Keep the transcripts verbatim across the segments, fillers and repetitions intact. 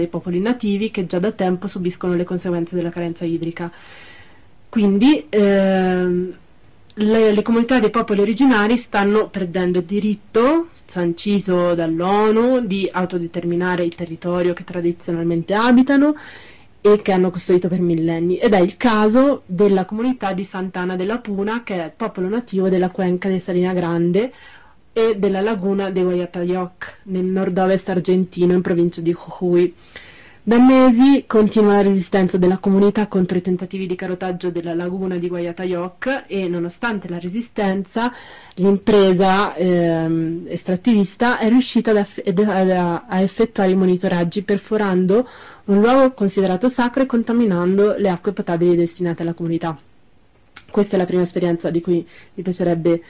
dei popoli nativi che già da tempo subiscono le conseguenze della carenza idrica. Quindi ehm, le, le comunità dei popoli originari stanno perdendo il diritto sancito dall'ONU di autodeterminare il territorio che tradizionalmente abitano e che hanno custodito per millenni, ed è il caso della comunità di Sant'Ana de la Puna, che è il popolo nativo della cuenca di Salina Grande e della laguna di Guayatayoc nel nord-ovest argentino in provincia di Jujuy. Da mesi continua la resistenza della comunità contro i tentativi di carotaggio della laguna di Guayatayoc e, nonostante la resistenza, l'impresa ehm, estrattivista è riuscita ad a, a effettuare i monitoraggi perforando un luogo considerato sacro e contaminando le acque potabili destinate alla comunità. Questa è la prima esperienza di cui mi piacerebbe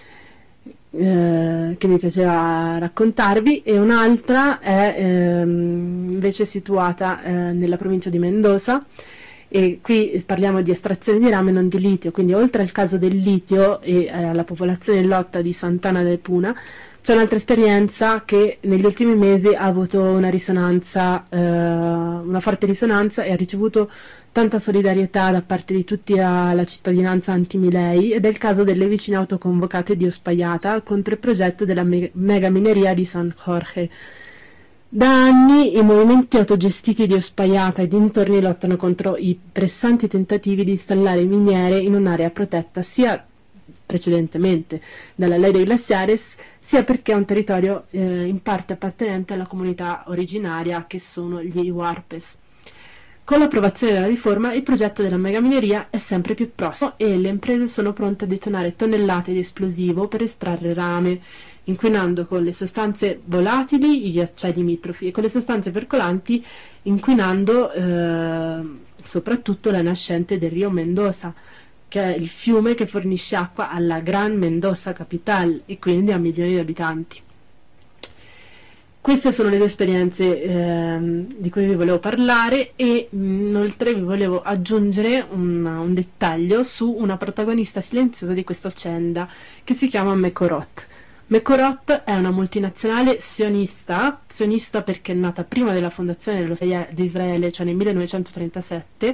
Eh, che mi piaceva raccontarvi, e un'altra è ehm, invece situata eh, nella provincia di Mendoza, e qui parliamo di estrazione di rame, non di litio. Quindi, oltre al caso del litio e eh, alla popolazione in lotta di Sant'Ana del Puna, c'è un'altra esperienza che negli ultimi mesi ha avuto una risonanza, eh, una forte risonanza, e ha ricevuto tanta solidarietà da parte di tutta la cittadinanza anti-Milei, ed è il caso delle vicine autoconvocate di Uspallata contro il progetto della me mega mineria di San Jorge. Da anni i movimenti autogestiti di Uspallata e dintorni lottano contro i pressanti tentativi di installare miniere in un'area protetta sia precedentemente dalla Ley de Glaciares, sia perché è un territorio eh, in parte appartenente alla comunità originaria, che sono gli Huarpes. Con l'approvazione della riforma, il progetto della megamineria è sempre più prossimo e le imprese sono pronte a detonare tonnellate di esplosivo per estrarre rame, inquinando con le sostanze volatili i ghiacciai limitrofi e con le sostanze percolanti inquinando eh, soprattutto la nascente del Rio Mendoza, che è il fiume che fornisce acqua alla Gran Mendoza Capital e quindi a milioni di abitanti. Queste sono le due esperienze ehm, di cui vi volevo parlare, e inoltre vi volevo aggiungere un, un dettaglio su una protagonista silenziosa di questa vicenda che si chiama Mekorot. Mekorot è una multinazionale sionista, sionista perché è nata prima della fondazione dello Stato di Israele, cioè nel millenovecentotrentasette,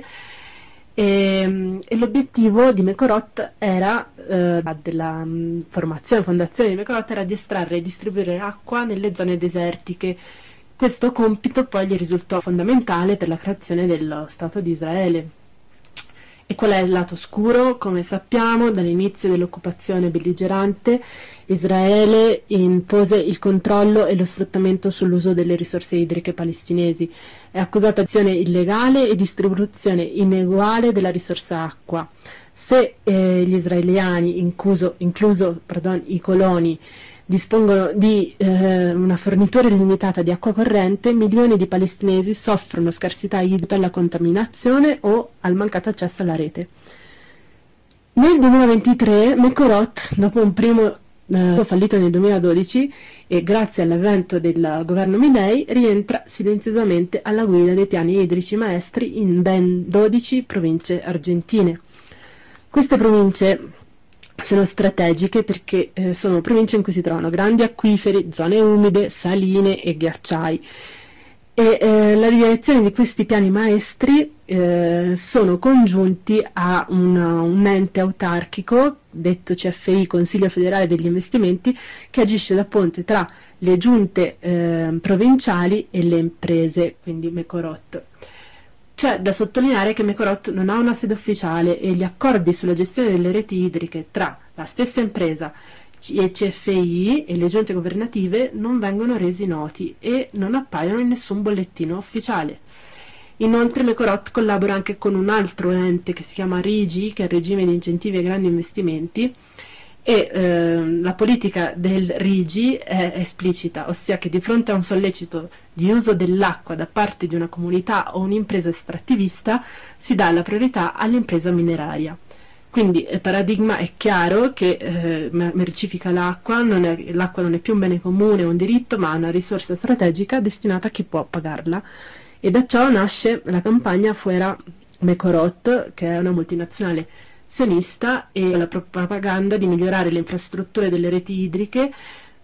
e, e l'obiettivo di Mekorot era, eh, della um, formazione, fondazione di Mekorot, era di estrarre e distribuire acqua nelle zone desertiche. Questo compito poi gli risultò fondamentale per la creazione dello Stato di Israele. E qual è il lato oscuro? Come sappiamo, dall'inizio dell'occupazione belligerante, Israele impose il controllo e lo sfruttamento sull'uso delle risorse idriche palestinesi. È accusata di azione illegale e distribuzione ineguale della risorsa acqua. Se eh, gli israeliani, incluso, incluso pardon, i coloni, dispongono di eh, una fornitura illimitata di acqua corrente, milioni di palestinesi soffrono scarsità idrica alla contaminazione o al mancato accesso alla rete. Nel duemilaventitré Mekorot, dopo un primo eh, fallito nel duemiladodici e grazie all'avvento del governo Milei, rientra silenziosamente alla guida dei piani idrici maestri in ben dodici province argentine. Queste province sono strategiche perché eh, sono province in cui si trovano grandi acquiferi, zone umide, saline e ghiacciai. E eh, la direzione di questi piani maestri eh, sono congiunti a una, un ente autarchico, detto C F I, Consiglio Federale degli Investimenti, che agisce da ponte tra le giunte eh, provinciali e le imprese, quindi Mekorot. C'è da sottolineare che Mekorot non ha una sede ufficiale e gli accordi sulla gestione delle reti idriche tra la stessa impresa e C F I e le giunte governative non vengono resi noti e non appaiono in nessun bollettino ufficiale. Inoltre Mekorot collabora anche con un altro ente che si chiama RIGI, che è il regime di incentivi ai grandi investimenti, e eh, la politica del RIGI è esplicita, ossia che di fronte a un sollecito di uso dell'acqua da parte di una comunità o un'impresa estrattivista si dà la priorità all'impresa mineraria. Quindi il paradigma è chiaro che eh, mercifica l'acqua, l'acqua non è più un bene comune o un diritto, ma una risorsa strategica destinata a chi può pagarla. E da ciò nasce la campagna Fuera Mekorot, che è una multinazionale sionista, e la propaganda di migliorare le infrastrutture delle reti idriche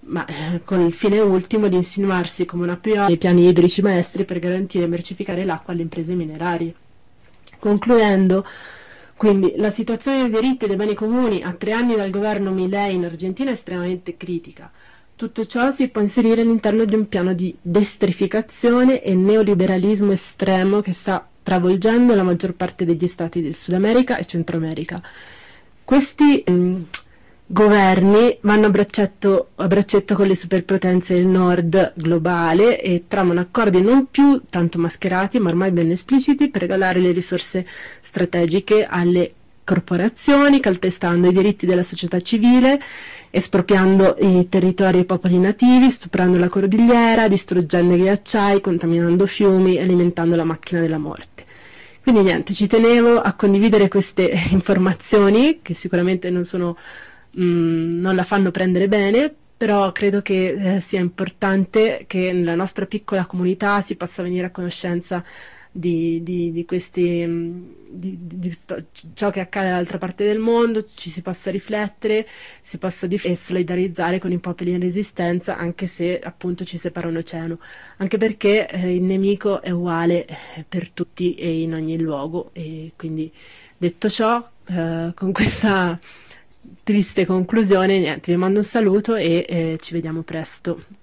ma eh, con il fine ultimo di insinuarsi come una piola nei piani idrici maestri per garantire e mercificare l'acqua alle imprese minerarie. Concludendo, quindi la situazione dei diritti e dei beni comuni a tre anni dal governo Milei in Argentina è estremamente critica. Tutto ciò si può inserire all'interno di un piano di destrificazione e neoliberalismo estremo che sta travolgendo la maggior parte degli stati del Sud America e Centro America. Questi mh, governi vanno a braccetto, a braccetto con le superpotenze del nord globale e tramano accordi non più tanto mascherati ma ormai ben espliciti per regalare le risorse strategiche alle corporazioni, calpestando i diritti della società civile, espropriando i territori ai popoli nativi, stuprando la cordigliera, distruggendo i ghiacciai, contaminando fiumi, alimentando la macchina della morte. Quindi niente, ci tenevo a condividere queste informazioni che sicuramente non sono mh, non la fanno prendere bene, però credo che eh, sia importante che nella nostra piccola comunità si possa venire a conoscenza di, di, di questi mh, di, di, di sto- ciò che accade dall'altra parte del mondo, ci si possa riflettere, si possa dif- e solidarizzare con i popoli in resistenza, anche se appunto ci separa un oceano, anche perché eh, il nemico è uguale eh, per tutti e in ogni luogo. E quindi detto ciò, eh, con questa triste conclusione, niente, vi mando un saluto e eh, ci vediamo presto.